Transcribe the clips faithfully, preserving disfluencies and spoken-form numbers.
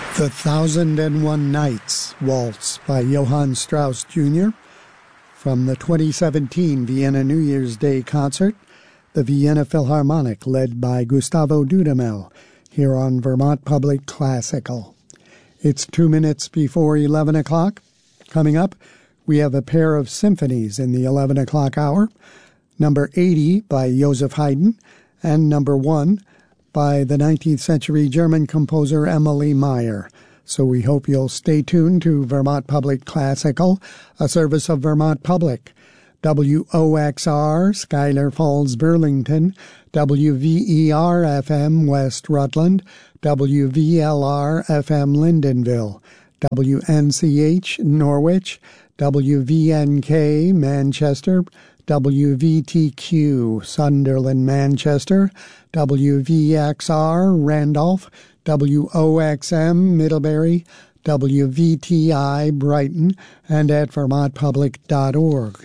The Thousand and One Nights Waltz by Johann Strauss Junior from the twenty seventeen Vienna New Year's Day concert, the Vienna Philharmonic led by Gustavo Dudamel, here on Vermont Public Classical. It's two minutes before eleven o'clock. Coming up, we have a pair of symphonies in the eleven o'clock hour, number eighty by Joseph Haydn, and number one by the nineteenth century German composer Emily Meyer. So we hope you'll stay tuned to Vermont Public Classical, a service of Vermont Public. W O X R, Schuyler Falls, Burlington, W V E R F M, West Rutland, W V L R F M, Lyndonville, W N C H, Norwich, W V N K, Manchester, W V T Q, Sunderland, Manchester, W V X R, Randolph, W O X M, Middlebury, W V T I, Brighton, and at vermont public dot org.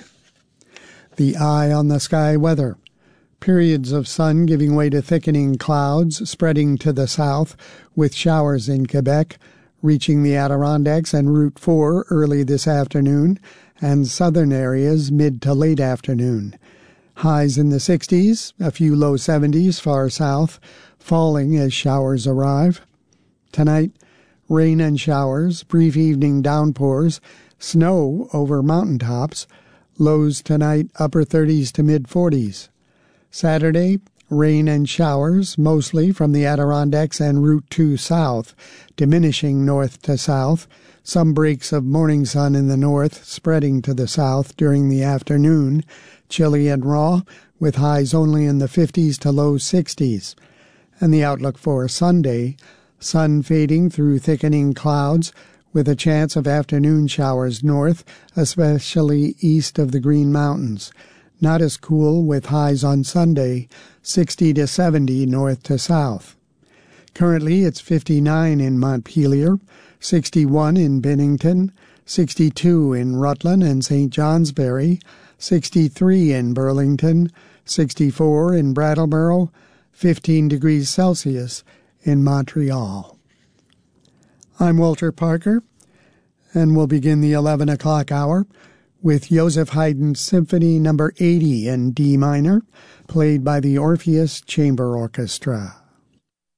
The eye on the sky weather. Periods of sun giving way to thickening clouds, spreading to the south, with showers in Quebec, reaching the Adirondacks and Route four early this afternoon, and southern areas mid to late afternoon. Highs in the sixties, a few low seventies far south, falling as showers arrive. Tonight, rain and showers, brief evening downpours, snow over mountaintops, lows tonight upper thirties to mid-forties. Saturday, rain and showers, mostly from the Adirondacks and Route two south, diminishing north to south, some breaks of morning sun in the north spreading to the south during the afternoon, chilly and raw, with highs only in the fifties to low sixties. And the outlook for Sunday, sun fading through thickening clouds, with a chance of afternoon showers north, especially east of the Green Mountains. Not as cool, with highs on Sunday, sixty to seventy north to south. Currently, it's fifty-nine in Montpelier, sixty-one in Bennington, sixty-two in Rutland and Saint Johnsbury, sixty-three in Burlington, sixty-four in Brattleboro, fifteen degrees Celsius in Montreal. I'm Walter Parker, and we'll begin the eleven o'clock hour with Joseph Haydn's Symphony number eighty in D minor, played by the Orpheus Chamber Orchestra.